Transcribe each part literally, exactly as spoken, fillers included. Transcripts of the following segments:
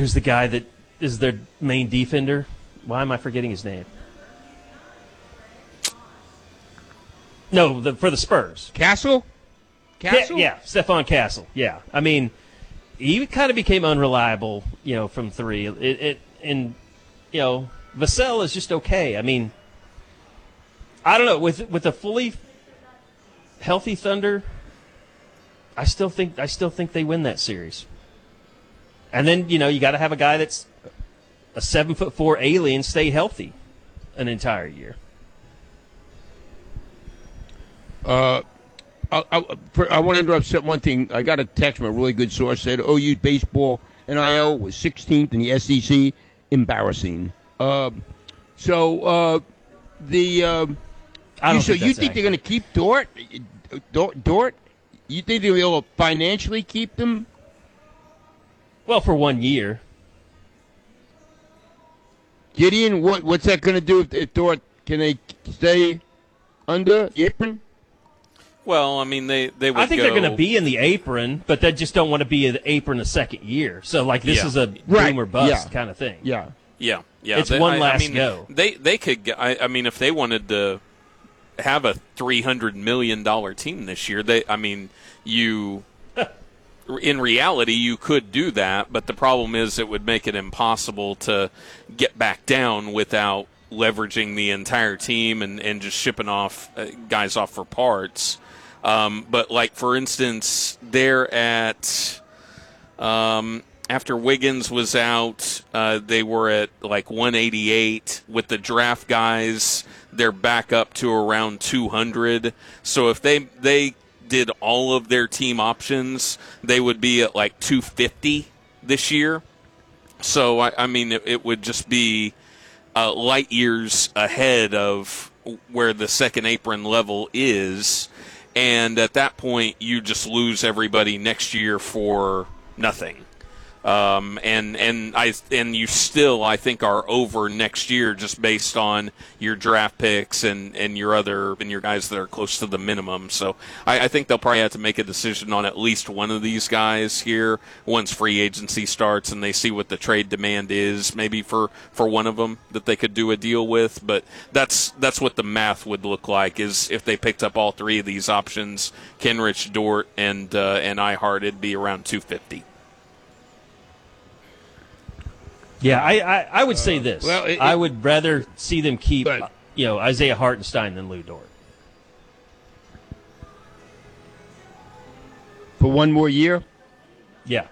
who's the guy that is their main defender? Why am I forgetting his name? No, the, for the Spurs. Castle? Castle? Yeah, yeah, Stephon Castle. Yeah. I mean, he kind of became unreliable, you know, from three. It, it and, you know, Vassell is just okay. I mean, I don't know. With with a fully healthy Thunder, I still think I still think they win that series. And then, you know, you got to have a guy that's a seven foot four alien stay healthy an entire year. Uh, I, I, for, I want to interrupt one thing. I got a text from a really good source said O U baseball N I L was sixteenth in the S E C. Embarrassing. Uh, so uh, the um, I don't you, so think you that's think they're going to keep Dort? Dort? Dort? You think they'll be able to financially keep them? Well, for one year. Gideon, what what's that going to do if, if Dort can they stay under the apron? Well, I mean, they, they would I think go, they're going to be in the apron, but they just don't want to be in the apron the second year. So, like, this Yeah. is a boom Right. or bust Yeah. kind of thing. Yeah. Yeah, yeah. It's They- one I, last I mean, go. They they could. g- I, I mean, if they wanted to have a three hundred million dollar team this year, they. I mean, you. In reality, you could do that, but the problem is it would make it impossible to get back down without leveraging the entire team and, and just shipping off uh, guys off for parts. Um, but, like, for instance, they're at um, after Wiggins was out, uh, they were at like one eighty-eight. With the draft guys, they're back up to around two hundred. So if they they did all of their team options, they would be at like two fifty this year. So, I, I mean, it, it would just be uh, light years ahead of where the second apron level is. And at that point, you just lose everybody next year for nothing. Um, and and I and you still, I think, are over next year just based on your draft picks and, and your other and your guys that are close to the minimum. So I, I think they'll probably have to make a decision on at least one of these guys here once free agency starts and they see what the trade demand is. Maybe for, for one of them that they could do a deal with. But that's that's what the math would look like is if they picked up all three of these options, Kenrich, Dort, and uh, and iHeart, it'd be around two fifty. Yeah, I, I, I would say this. well, it- I would rather see them keep, But- you know, Isaiah Hartenstein than Lou Dort. For one more year? Yeah.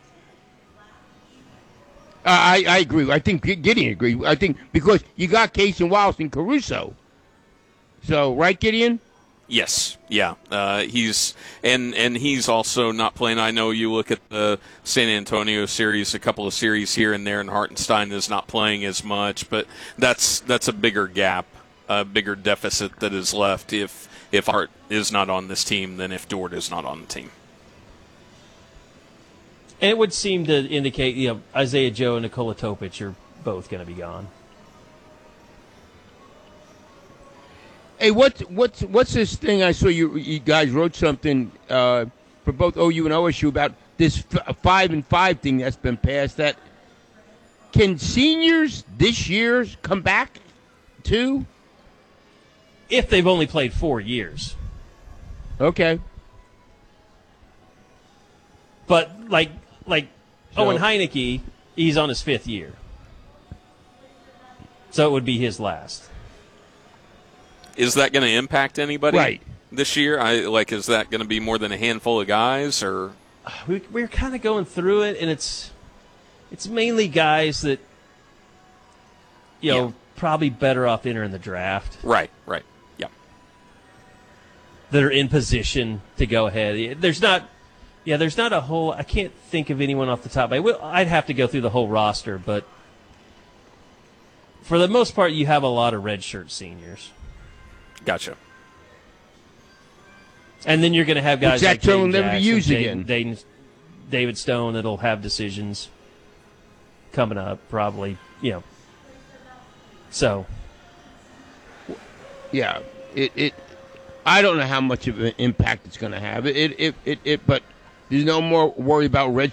I, I agree. I think Gideon agreed. I think because you got Case and Wallace and Caruso. So, right, Gideon? Yes, yeah, uh, he's and and he's also not playing. I know you look at the San Antonio series, a couple of series here and there, and Hartenstein is not playing as much, but that's that's a bigger gap, a bigger deficit that is left if if Hart is not on this team than if Dort is not on the team. And it would seem to indicate, you know, Isaiah Joe and Nikola Topic are both going to be gone. Hey, what's what's what's this thing I saw you you guys wrote something uh, for both O U and O S U about this f- five and five thing that's been passed. That can seniors this year come back too? If they've only played four years. Okay. But, like, like So- Owen Heineke, he's on his fifth year. So it would be his last. Is that going to impact anybody Right. this year? I like. Is that going to be more than a handful of guys, or We, we're kind of going through it, and it's it's mainly guys that, you know, Yeah. probably better off entering the draft right, right, yeah, that are in position to go ahead. There's not, yeah, there's not a whole. I can't think of anyone off the top. I will. I'd have to go through the whole roster, but for the most part, you have a lot of redshirt seniors, gotcha. and then you're going to have guys Which that like term will Jaden never be Jackson, used Jaden- again. Daden- David Stone that'll have decisions coming up, probably. You know, so. Yeah. It it. I don't know how much of an impact it's going to have. It it it, it, it but there's no more worry about red